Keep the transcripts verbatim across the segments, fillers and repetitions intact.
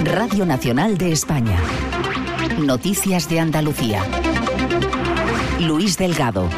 Radio Nacional de España. Noticias de Andalucía. Luis Delgado.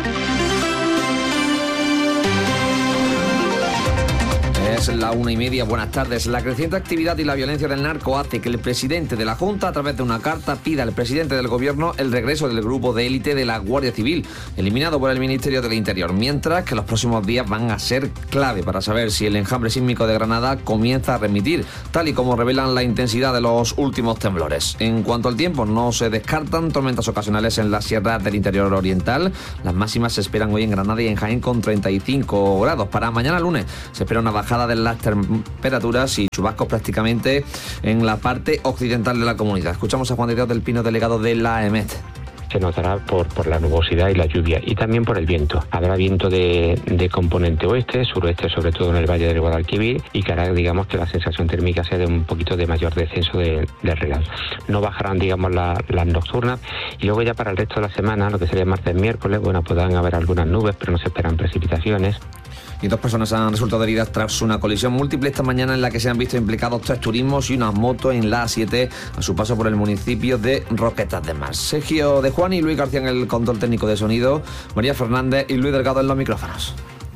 Es la una y media, buenas tardes. La creciente actividad y la violencia del narco hace que el presidente de la Junta, a través de una carta, pida al presidente del Gobierno el regreso del grupo de élite de la Guardia Civil, eliminado por el Ministerio del Interior, mientras que los próximos días van a ser clave para saber si el enjambre sísmico de Granada comienza a remitir, tal y como revelan la intensidad de los últimos temblores. En cuanto al tiempo, no se descartan tormentas ocasionales en la sierra del interior oriental. Las máximas se esperan hoy en Granada y en Jaén con treinta y cinco grados. Para mañana lunes se espera una bajada de las temperaturas y chubascos prácticamente en la parte occidental de la comunidad. Escuchamos a Juan de Dios del Pino, delegado de la E M E T. Se notará por, por la nubosidad y la lluvia, y también por el viento. Habrá viento de, de componente oeste, suroeste, sobre todo en el Valle del Guadalquivir, y que hará, digamos, que la sensación térmica sea de un poquito de mayor descenso de, del Real. No bajarán, digamos, la, las nocturnas, y luego ya para el resto de la semana, lo que sería martes, miércoles, bueno, podrán haber algunas nubes, pero no se esperan precipitaciones. Y dos personas han resultado heridas tras una colisión múltiple esta mañana en la que se han visto implicados tres turismos y una moto en la A siete a su paso por el municipio de Roquetas de Mar. Sergio de Juan y Luis García en el control técnico de sonido, María Fernández y Luis Delgado en los micrófonos.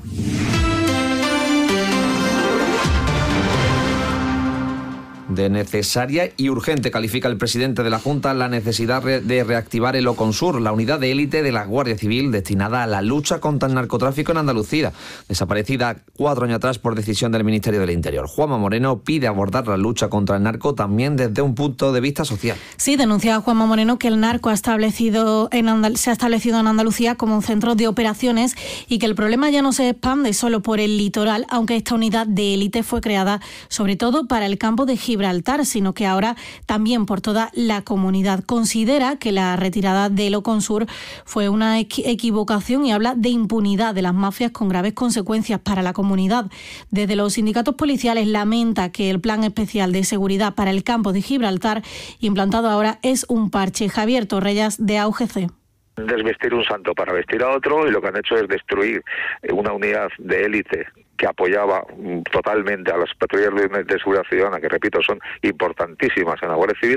De necesaria y urgente califica el presidente de la Junta la necesidad de reactivar el Oconsur, la unidad de élite de la Guardia Civil destinada a la lucha contra el narcotráfico en Andalucía, desaparecida cuatro años atrás por decisión del Ministerio del Interior. Juanma Moreno pide abordar la lucha contra el narco también desde un punto de vista social. Sí, denuncia Juanma Moreno que el narco ha establecido en Andal- se ha establecido en Andalucía como un centro de operaciones y que el problema ya no se expande solo por el litoral, aunque esta unidad de élite fue creada sobre todo para el campo de Gibraltar, sino que ahora también por toda la comunidad. Considera que la retirada del Oconsur fue una equi- equivocación y habla de impunidad de las mafias con graves consecuencias para la comunidad. Desde los sindicatos policiales lamenta que el plan especial de seguridad para el campo de Gibraltar implantado ahora es un parche. Javier Torrellas, de A U G C. Desvestir un santo para vestir a otro, y lo que han hecho es destruir una unidad de élite que apoyaba totalmente a las patrullas de, de seguridad ciudadana, que repito, son importantísimas en la Guardia Civil,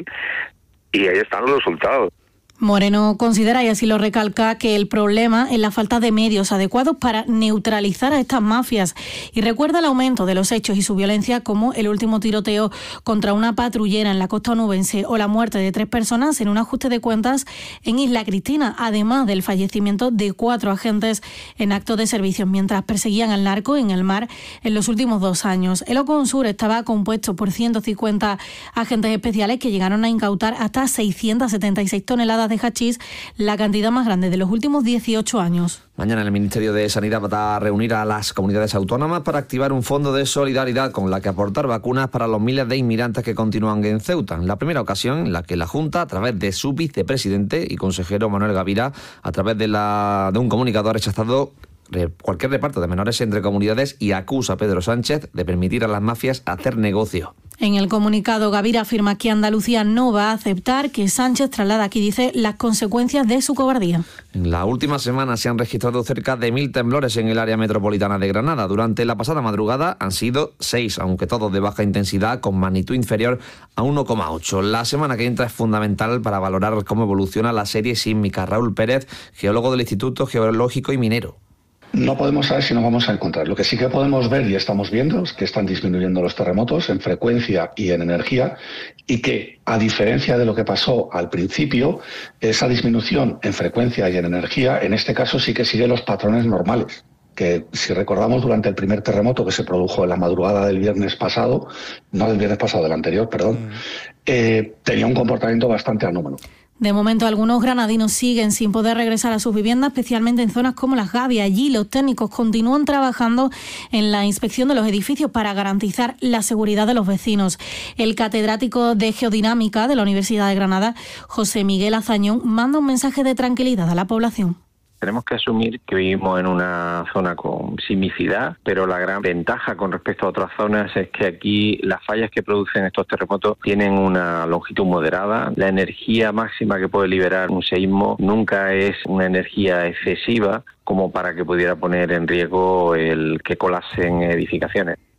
y ahí están los resultados. Moreno considera, y así lo recalca, que el problema es la falta de medios adecuados para neutralizar a estas mafias, y recuerda el aumento de los hechos y su violencia, como el último tiroteo contra una patrullera en la costa onubense o la muerte de tres personas en un ajuste de cuentas en Isla Cristina, además del fallecimiento de cuatro agentes en acto de servicio mientras perseguían al narco en el mar en los últimos dos años. El Oconsur estaba compuesto por ciento cincuenta agentes especiales que llegaron a incautar hasta seiscientas setenta y seis toneladas de hachís, la cantidad más grande de los últimos dieciocho años. Mañana el Ministerio de Sanidad va a reunir a las comunidades autónomas para activar un fondo de solidaridad con la que aportar vacunas para los miles de inmigrantes que continúan en Ceuta. La primera ocasión en la que la Junta, a través de su vicepresidente y consejero Manuel Gavira, a través de, la, de un comunicado, ha rechazado cualquier reparto de menores entre comunidades y acusa a Pedro Sánchez de permitir a las mafias hacer negocio. En el comunicado, Gavira afirma que Andalucía no va a aceptar que Sánchez traslada aquí, dice, las consecuencias de su cobardía. En la última semana se han registrado cerca de mil temblores en el área metropolitana de Granada. Durante la pasada madrugada han sido seis, aunque todos de baja intensidad, con magnitud inferior a uno coma ocho. La semana que entra es fundamental para valorar cómo evoluciona la serie sísmica. Raúl Pérez, geólogo del Instituto Geológico y Minero. No podemos saber si nos vamos a encontrar. Lo que sí que podemos ver y estamos viendo es que están disminuyendo los terremotos en frecuencia y en energía, y que, a diferencia de lo que pasó al principio, esa disminución en frecuencia y en energía, en este caso sí que sigue los patrones normales, que si recordamos durante el primer terremoto que se produjo en la madrugada del viernes pasado, no del viernes pasado, del anterior, perdón, mm. eh, tenía un comportamiento bastante anómalo. De momento, algunos granadinos siguen sin poder regresar a sus viviendas, especialmente en zonas como Las Gavias. Allí los técnicos continúan trabajando en la inspección de los edificios para garantizar la seguridad de los vecinos. El catedrático de Geodinámica de la Universidad de Granada, José Miguel Azañón, manda un mensaje de tranquilidad a la población. Tenemos que asumir que vivimos en una zona con sismicidad, pero la gran ventaja con respecto a otras zonas es que aquí las fallas que producen estos terremotos tienen una longitud moderada. La energía máxima que puede liberar un seísmo nunca es una energía excesiva como para que pudiera poner en riesgo el que colapsen edificaciones.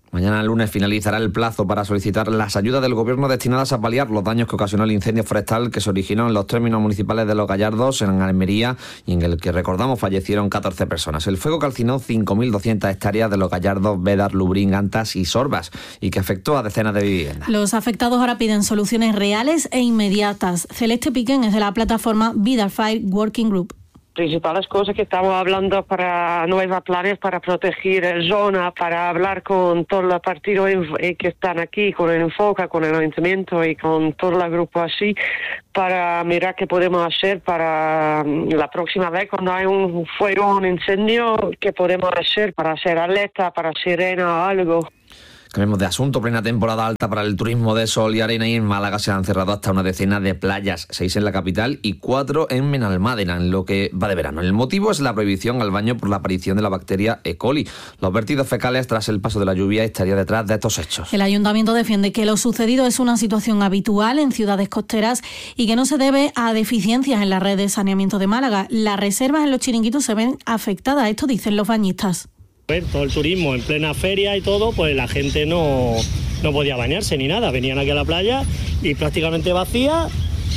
Mañana lunes finalizará el plazo para solicitar las ayudas del Gobierno destinadas a paliar los daños que ocasionó el incendio forestal que se originó en los términos municipales de Los Gallardos, en Almería, y en el que, recordamos, fallecieron catorce personas. El fuego calcinó cinco mil doscientas hectáreas de Los Gallardos, Bédar, Lubrín, Antas y Sorbas, y que afectó a decenas de viviendas. Los afectados ahora piden soluciones reales e inmediatas. Celeste Piquén es de la plataforma Vidal Fire Working Group. Principales cosas que estamos hablando para nuevos planes para proteger la zona, para hablar con todos los partidos que están aquí, con el Enfoca, con el Ayuntamiento y con todo el grupo así, para mirar qué podemos hacer para la próxima vez cuando hay un fuego, un incendio, qué podemos hacer para hacer alerta, para sirena o algo. Cambiamos de asunto. Plena temporada alta para el turismo de sol y arena, y en Málaga se han cerrado hasta una decena de playas, seis en la capital y cuatro en Benalmádena, en lo que va de verano. El motivo es la prohibición al baño por la aparición de la bacteria E. coli. Los vertidos fecales tras el paso de la lluvia estaría detrás de estos hechos. El ayuntamiento defiende que lo sucedido es una situación habitual en ciudades costeras y que no se debe a deficiencias en la red de saneamiento de Málaga. Las reservas en los chiringuitos se ven afectadas, esto dicen los bañistas. Todo el turismo en plena feria y todo, pues la gente no, no podía bañarse ni nada. Venían aquí a la playa y prácticamente vacía.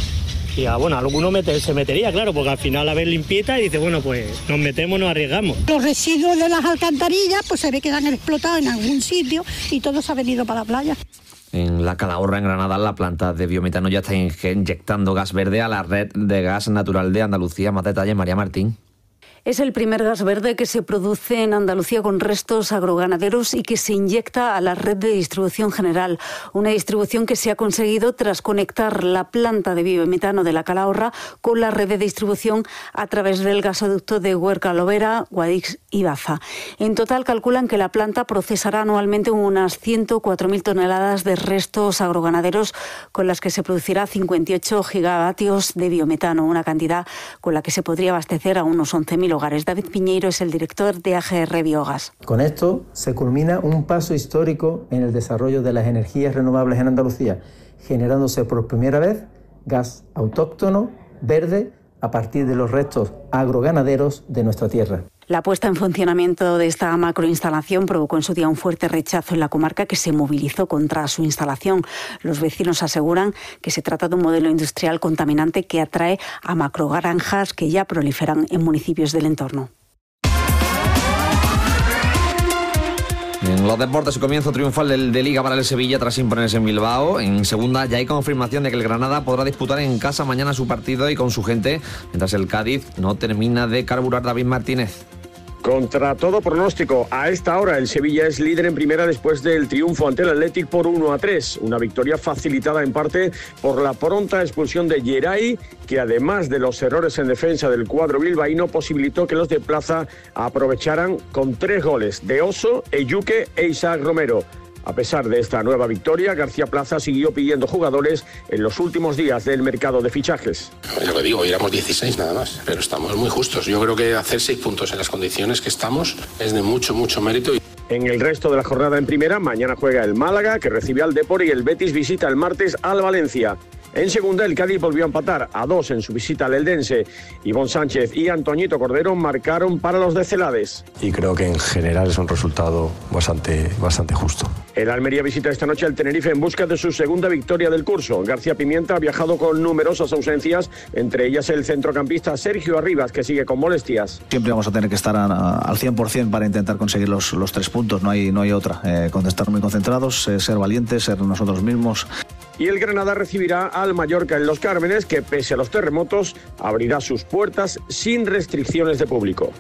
Y a, bueno, alguno mete, se metería, claro, porque al final a ver limpieta y dice, bueno, pues nos metemos, nos arriesgamos. Los residuos de las alcantarillas pues se ve que han explotado en algún sitio y todo se ha venido para la playa. En la Calahorra, en Granada, la planta de biometano ya está inyectando gas verde a la red de gas natural de Andalucía. Más detalles, María Martín. Es el primer gas verde que se produce en Andalucía con restos agroganaderos y que se inyecta a la red de distribución general. Una distribución que se ha conseguido tras conectar la planta de biometano de la Calahorra con la red de distribución a través del gasoducto de Huerca-Lovera, Guadix y Baza. En total calculan que la planta procesará anualmente unas ciento cuatro mil toneladas de restos agroganaderos, con las que se producirá cincuenta y ocho gigavatios de biometano, una cantidad con la que se podría abastecer a unos once mil hogares. David Piñeiro es el director de A G R Biogas. Con esto se culmina un paso histórico en el desarrollo de las energías renovables en Andalucía, generándose por primera vez gas autóctono, verde, a partir de los restos agroganaderos de nuestra tierra. La puesta en funcionamiento de esta macroinstalación provocó en su día un fuerte rechazo en la comarca, que se movilizó contra su instalación. Los vecinos aseguran que se trata de un modelo industrial contaminante que atrae a macrogranjas que ya proliferan en municipios del entorno. En los deportes, comienzo triunfal del de Liga para el Sevilla tras imponerse en Bilbao. En segunda ya hay confirmación de que el Granada podrá disputar en casa mañana su partido y con su gente, mientras el Cádiz no termina de carburar. David Martínez. Contra todo pronóstico, a esta hora el Sevilla es líder en primera después del triunfo ante el Athletic por uno a tres. Una victoria facilitada en parte por la pronta expulsión de Geray, que además de los errores en defensa del cuadro bilbaíno, posibilitó que los de Plaza aprovecharan con tres goles de Oso, Eyuque e Isaac Romero. A pesar de esta nueva victoria, García Plaza siguió pidiendo jugadores en los últimos días del mercado de fichajes. Es lo que digo, éramos dieciséis nada más, pero estamos muy justos. Yo creo que hacer seis puntos en las condiciones que estamos es de mucho, mucho mérito. En el resto de la jornada en primera, mañana juega el Málaga, que recibe al Depor, y el Betis visita el martes al Valencia. En segunda, el Cádiz volvió a empatar a dos en su visita al Eldense. Ivón Sánchez y Antoñito Cordero marcaron para los de Celades. Y creo que en general es un resultado bastante, bastante justo. El Almería visita esta noche al Tenerife en busca de su segunda victoria del curso. García Pimienta ha viajado con numerosas ausencias, entre ellas el centrocampista Sergio Arribas, que sigue con molestias. Siempre vamos a tener que estar a, a, al cien por ciento para intentar conseguir los, los tres puntos, no hay, no hay otra. Eh, contestar muy concentrados, eh, ser valientes, ser nosotros mismos. Y el Granada recibirá al Mallorca en Los Cármenes, que pese a los terremotos abrirá sus puertas sin restricciones de público.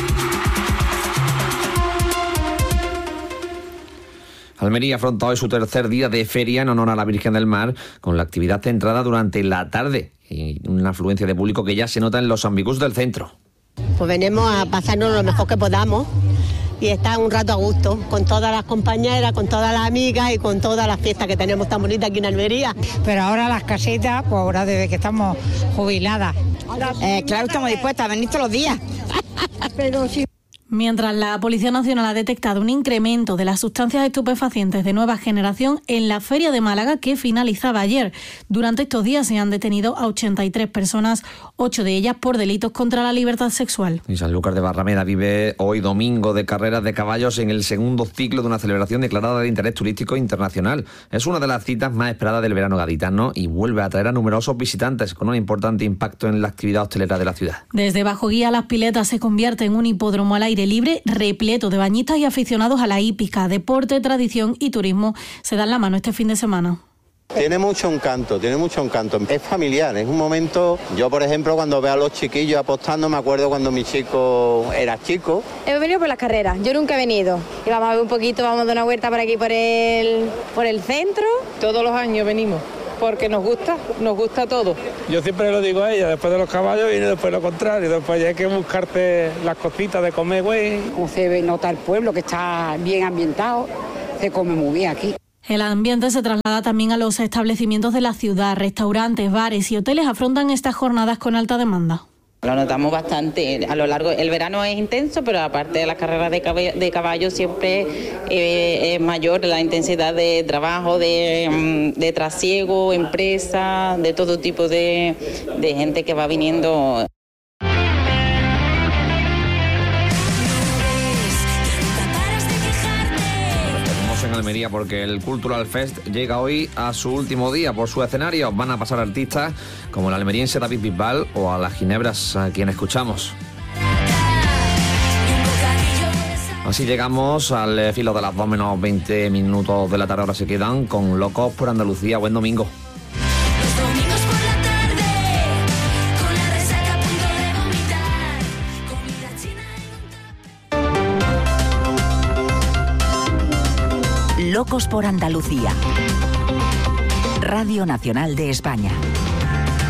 Almería afronta hoy su tercer día de feria en honor a la Virgen del Mar, con la actividad centrada durante la tarde y una afluencia de público que ya se nota en los ambicus del centro. Pues venimos a pasarnos lo mejor que podamos y estar un rato a gusto con todas las compañeras, con todas las amigas y con todas las fiestas que tenemos tan bonitas aquí en Almería. Pero ahora las casitas, pues ahora desde que estamos jubiladas. Eh, claro, estamos dispuestas a venir todos los días. Pero sí. Mientras la Policía Nacional ha detectado un incremento de las sustancias estupefacientes de nueva generación en la Feria de Málaga que finalizaba ayer. Durante estos días se han detenido a ochenta y tres personas, ocho de ellas por delitos contra la libertad sexual. Y Sanlúcar de Barrameda vive hoy domingo de carreras de caballos en el segundo ciclo de una celebración declarada de interés turístico internacional. Es una de las citas más esperadas del verano gaditano y vuelve a atraer a numerosos visitantes con un importante impacto en la actividad hostelera de la ciudad. Desde Bajo Guía Las Piletas se convierte en un hipódromo al aire libre repleto de bañistas y aficionados a la hípica, deporte, tradición y turismo se dan la mano este fin de semana. Tiene mucho encanto, tiene mucho encanto. Es familiar, es un momento... Yo, por ejemplo, cuando veo a los chiquillos apostando, me acuerdo cuando mi chico era chico. He venido por las carreras, yo nunca he venido. Y vamos a ver un poquito, vamos a dar una vuelta por aquí, por el, por el centro. Todos los años venimos, porque nos gusta, nos gusta todo. Yo siempre lo digo a ella, después de los caballos viene después lo contrario, después ya hay que buscarte las cositas de comer, güey. Como se nota el pueblo, que está bien ambientado, se come muy bien aquí. El ambiente se traslada también a los establecimientos de la ciudad. Restaurantes, bares y hoteles afrontan estas jornadas con alta demanda. Lo notamos bastante. A lo largo, el verano es intenso, pero aparte de las carreras de caballo, de caballo siempre eh, es mayor la intensidad de trabajo, de, de trasiego, empresa, de todo tipo de, de gente que va viniendo. En Almería porque el Cultural Fest llega hoy a su último día. Por su escenario van a pasar artistas como el almeriense David Bisbal o a las Ginebras, a quien escuchamos. Así llegamos al filo de las dos menos veinte minutos de la tarde. Ahora se quedan con Locos por Andalucía. Buen domingo. Locos por Andalucía. Radio Nacional de España.